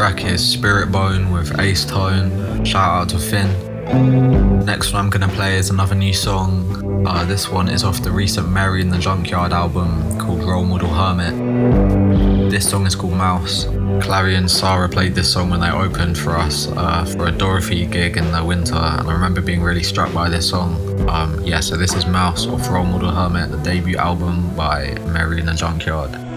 track is Spirit Bone with Ace Tone. Shout out to Finn. Next one I'm gonna play is another new song. This one is off the recent Mary in the Junkyard album called Role Model Hermit. This song is called Mouse. Clary and Sarah played this song when they opened for us for a Dorothy gig in the winter, and I remember being really struck by this song. So this is Mouse off Role Model Hermit, the debut album by Mary in the Junkyard.